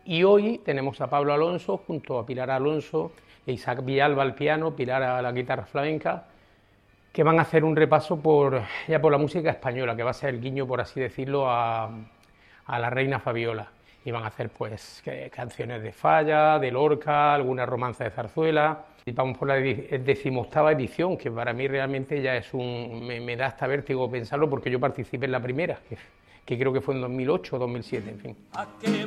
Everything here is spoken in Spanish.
Y hoy tenemos a Pablo Alonso junto a Pilar Alonso e Isaac Villalba al piano, Pilar a la guitarra flamenca, que van a hacer un repaso por la música española, que va a ser el guiño, por así decirlo, a la reina Fabiola. Y van a hacer pues canciones de Falla, de Lorca, alguna romanza de zarzuela. Y vamos por la 18ª edición, que para mí realmente ya es me da hasta vértigo pensarlo, porque yo participé en la primera, que creo que fue en 2008 o 2007, en fin.